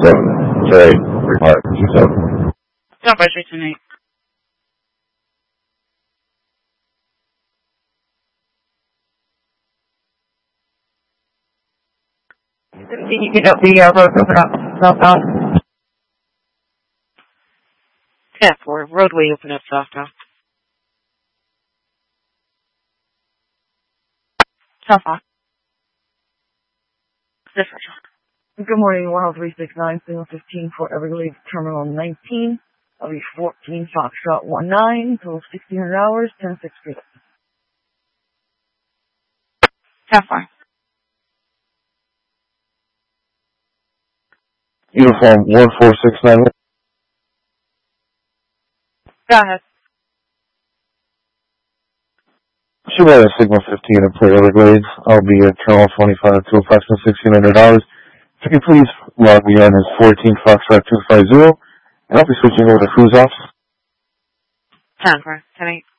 7, Stop by 328. You can up the road open up southbound. 10-4, roadway open up southbound. Southbound. Differential. Good morning, 10369, signal 15 for Everglades Terminal 19. I'll be 14 Foxtrot 19, total 1,600 hours, 10-6 feet. 10-4. Uniform 1469. Go ahead. Should have signal 15 in Port Everglades. I'll be at Terminal 25 to approximately $1,600. If you can please log me on as 14 Foxtrot 250, and I'll be switching over to cruise ops. 10-4, 10-8.